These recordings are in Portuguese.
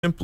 exemplo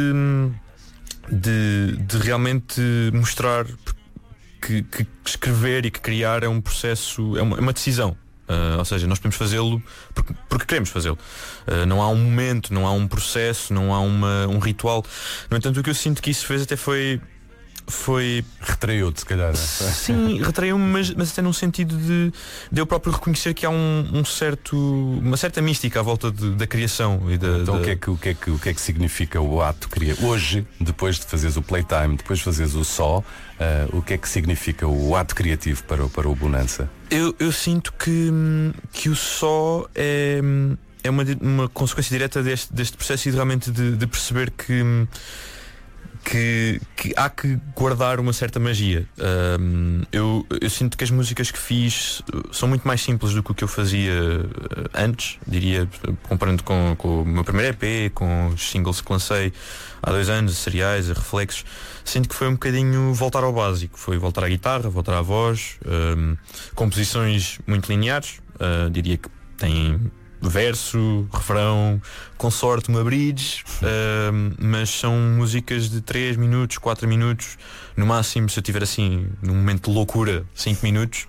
de realmente mostrar que escrever e que criar é um processo, é uma decisão. Ou seja, nós podemos fazê-lo porque queremos fazê-lo. Não há um momento, não há um processo, não há um ritual. No entanto, o que eu sinto que isso fez até foi retraiu-te, se calhar. Sim, retraiu-me, mas até num sentido de eu próprio reconhecer que há uma certa mística à volta da criação e então o que é que significa o ato criativo? Hoje, depois de fazeres o playtime, depois de fazeres o só, o que é que significa o ato criativo para o Bonança? Eu sinto que o só é uma consequência direta deste processo e realmente de perceber que há que guardar uma certa magia. Eu sinto que as músicas que fiz são muito mais simples do que o que eu fazia antes, diria, comparando com o meu primeiro EP, com os singles que lancei há 2 anos, Cereais, Reflexos. Sinto que foi um bocadinho voltar ao básico, foi voltar à guitarra, voltar à voz, composições muito lineares, diria que têm verso, refrão, com sorte uma bridge, mas são músicas de 3 minutos, 4 minutos, no máximo, se eu tiver assim num momento de loucura, 5 minutos.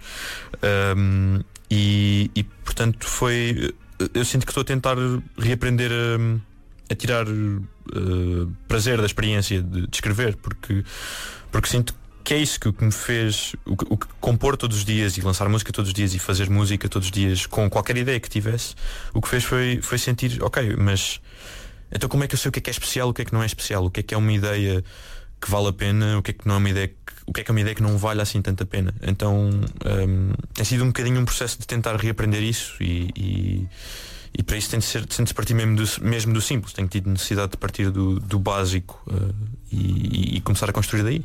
E portanto eu sinto que estou a tentar reaprender a tirar prazer da experiência de escrever, porque sinto que é isso que me fez o que compor todos os dias e lançar música todos os dias e fazer música todos os dias com qualquer ideia que tivesse. O que fez foi sentir, ok, mas então como é que eu sei o que é especial, o que é que não é especial, o que é uma ideia que vale a pena, o que é que não é uma ideia uma ideia que não vale assim tanta pena. Então tem sido um bocadinho um processo de tentar reaprender isso e para isso tem de se partir mesmo do simples. Tenho tido necessidade de partir do básico e começar a construir daí.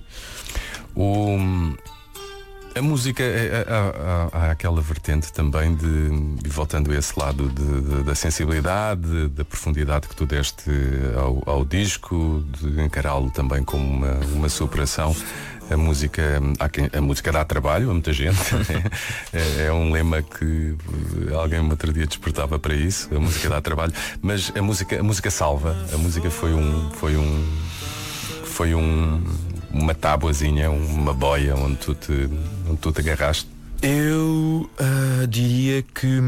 A música, há aquela vertente também e voltando a esse lado da sensibilidade, da profundidade que tu deste ao disco, de encará-lo também como uma superação. A música dá trabalho a muita gente. É um lema que alguém um outro dia despertava para isso. A música dá trabalho, mas a música salva. A música foi uma tábuazinha, uma boia onde tu te agarraste. Eu diria que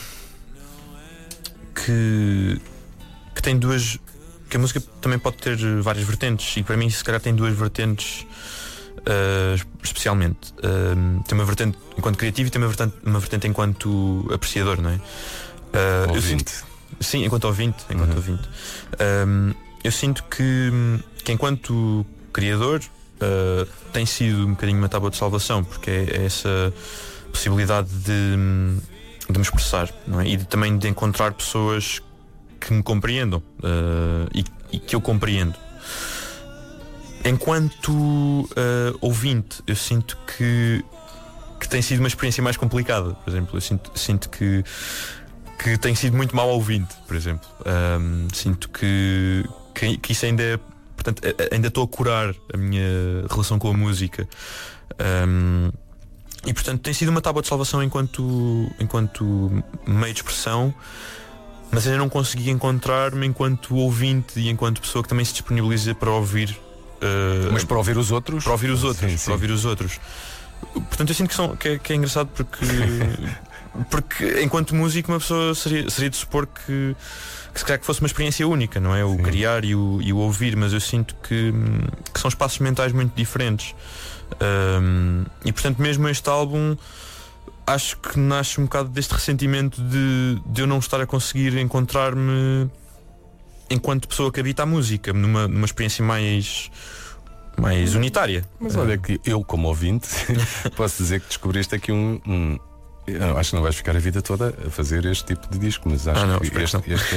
tem duas. Que a música também pode ter várias vertentes, e para mim se calhar tem 2 vertentes. Especialmente tem uma vertente enquanto criativo e tem uma vertente enquanto apreciador, não é? Ouvinte. Sim, enquanto ouvinte. Eu sinto que enquanto criador tem sido um bocadinho uma tábua de salvação, porque é essa possibilidade de me expressar, não é? E também de encontrar pessoas que me compreendam e que eu compreendo. Enquanto ouvinte, eu sinto que tem sido uma experiência mais complicada. Por exemplo, eu sinto que tem sido muito mau ouvinte, por exemplo. Sinto que isso ainda é. Portanto, ainda estou a curar a minha relação com a música. E portanto tem sido uma tábua de salvação enquanto meio de expressão, mas ainda não consegui encontrar-me enquanto ouvinte e enquanto pessoa que também se disponibiliza para ouvir. Mas para ouvir os outros? Para ouvir os outros, sim. Para ouvir os outros. Portanto, eu sinto que é engraçado porque enquanto músico uma pessoa seria de supor que se calhar que fosse uma experiência única, não é? O criar e o ouvir, mas eu sinto que são espaços mentais muito diferentes. E portanto mesmo este álbum acho que nasce um bocado deste ressentimento de eu não estar a conseguir encontrar-me enquanto pessoa que habita a música, numa experiência mais unitária. Mas olha que eu, como ouvinte, posso dizer que descobriste aqui eu acho que não vais ficar a vida toda a fazer este tipo de disco, mas acho que este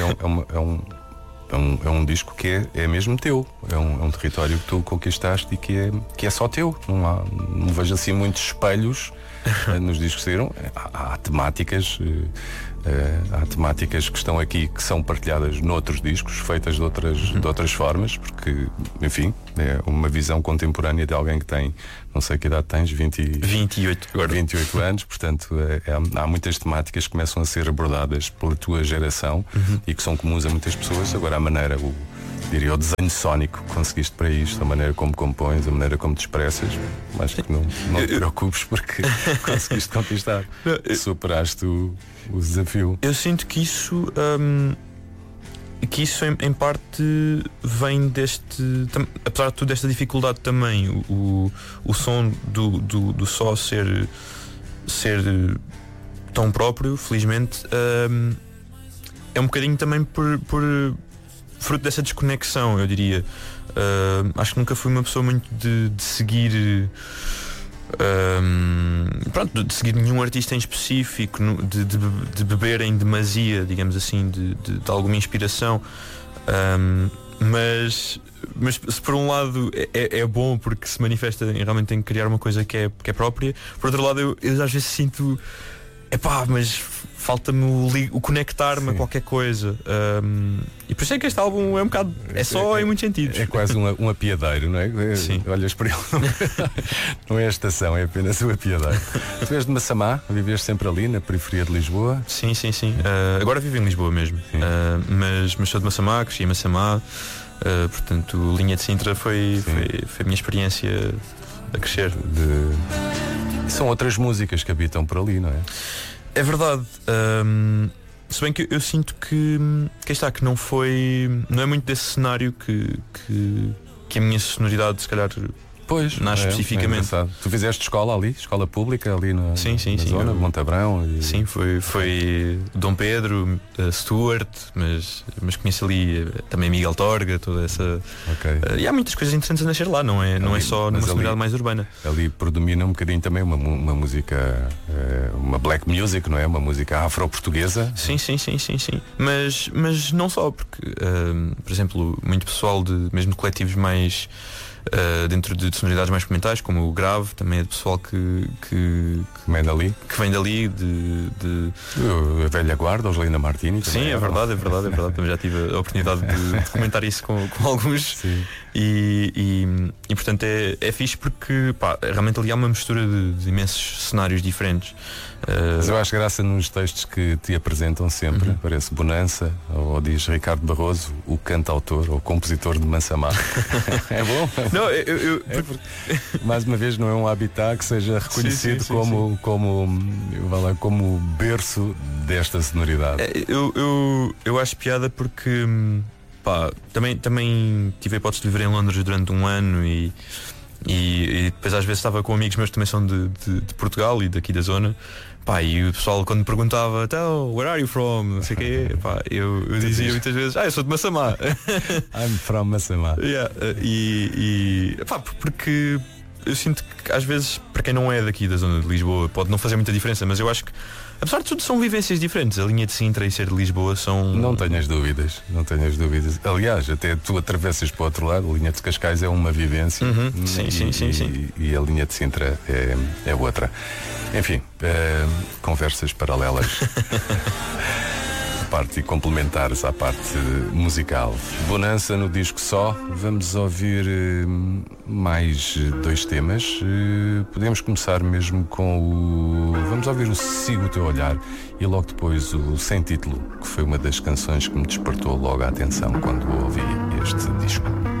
é um disco que é mesmo teu. É um território que tu conquistaste e que é só teu. Não vejo assim muitos espelhos nos discos que saíram. Há temáticas. Há temáticas que estão aqui que são partilhadas noutros discos, feitas de outras formas, porque, enfim, é uma visão contemporânea de alguém que tem, não sei que idade tens, 28 agora. 28 anos, portanto há muitas temáticas que começam a ser abordadas pela tua geração e que são comuns a muitas pessoas. Agora a maneira, diria, o desenho sónico que conseguiste para isto, a maneira como compões, a maneira como te expressas. Mas que não te preocupes, porque conseguiste conquistar. Superaste o desafio. Eu sinto que isso em parte vem apesar de tudo, desta dificuldade também, o som do só ser tão próprio, felizmente, é um bocadinho também por fruto dessa desconexão, eu diria. Acho que nunca fui uma pessoa muito de seguir de seguir nenhum artista em específico, de beber em demasia, digamos assim, de alguma inspiração, mas se por um lado é bom porque se manifesta realmente em criar uma coisa que é própria, por outro lado eu às vezes sinto, mas falta-me o conectar-me a qualquer coisa, e por isso é que este álbum é um bocado, só em muitos sentidos. É quase um apiadeiro, não é? Sim. Olhas para ele, não é a estação, é apenas o apiadeiro. Tu és de Massamá, vives sempre ali na periferia de Lisboa? Sim. Agora vivo em Lisboa mesmo, mas sou de Massamá, cresci em Massamá, portanto Linha de Sintra foi a minha experiência a crescer. São outras músicas que habitam por ali, não é? É verdade. Se bem que eu sinto que não é muito desse cenário que a minha sonoridade se calhar nasce especificamente. Tu fizeste escola ali, escola pública ali na zona, Montabrão Sim, foi Dom Pedro, Stuart, mas conheço ali também Miguel Torga, toda essa. E há muitas coisas interessantes a nascer lá, não é só numa sonoridade mais urbana. Ali predomina um bocadinho também uma música, uma black music, não é? Uma música afro-portuguesa. Sim. Mas não só, porque por exemplo, muito pessoal mesmo de coletivos mais dentro de sonoridades mais experimentais, como o Grave, também é de pessoal que vem dali, a velha guarda, os Lina Martini. Sim, é verdade. Também já tive a oportunidade de comentar isso com alguns. Sim. E portanto é fixe porque realmente ali há uma mistura de imensos cenários diferentes. Mas eu acho graça nos textos que te apresentam sempre. Parece Bonança, ou diz Ricardo Barroso, o cantautor ou compositor de Massamá. É bom? Não, mais uma vez não é um habitat que seja reconhecido como berço desta sonoridade. Eu acho piada porque também tive a hipótese de viver em Londres durante um ano e depois às vezes estava com amigos meus que também são de Portugal e daqui da zona. E o pessoal quando me perguntava, então, where are you from? Não sei o quê, eu dizia muitas vezes, eu sou de Massamá. I'm from Massamá. Porque eu sinto que às vezes, para quem não é daqui da zona de Lisboa, pode não fazer muita diferença, mas eu acho que apesar de tudo são vivências diferentes. A linha de Sintra e ser de Lisboa são... Não tenhas dúvidas. Aliás, até tu atravessas para o outro lado. A linha de Cascais é uma vivência. Sim. E a linha de Sintra é outra. Enfim, conversas paralelas. Parte e complementares à parte musical. Bonança no disco só. Vamos ouvir mais 2 temas. Podemos começar mesmo com vamos ouvir o Sigo o Teu Olhar e logo depois o Sem Título, que foi uma das canções que me despertou logo a atenção quando ouvi este disco.